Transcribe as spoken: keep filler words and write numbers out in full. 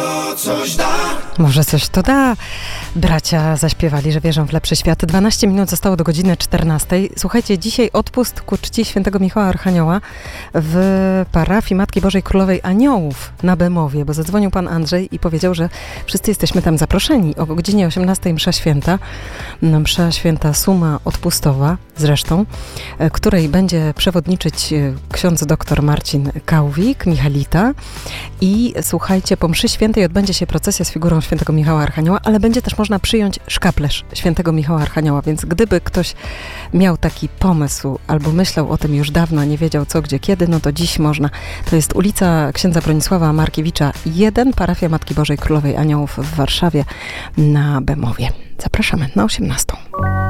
coś da. Może coś to da. Bracia zaśpiewali, że wierzą w lepszy świat. dwanaście minut zostało do godziny czternastej. Słuchajcie, dzisiaj odpust ku czci świętego Michała Archanioła w parafii Matki Bożej Królowej Aniołów na Bemowie, bo zadzwonił pan Andrzej i powiedział, że wszyscy jesteśmy tam zaproszeni. O godzinie osiemnastej msza święta, msza święta suma odpustowa zresztą, której będzie przewodniczyć ksiądz doktor Marcin Kałwik, Michalita. I słuchajcie, po mszy świętej odbędzie się procesja z figurą świętego Michała Archanioła, ale będzie też można przyjąć szkaplerz świętego Michała Archanioła, więc gdyby ktoś miał taki pomysł albo myślał o tym już dawno, nie wiedział co, gdzie, kiedy, no to dziś można. To jest ulica księdza Bronisława Markiewicza jeden, parafia Matki Bożej Królowej Aniołów w Warszawie na Bemowie. Zapraszamy na osiemnastą.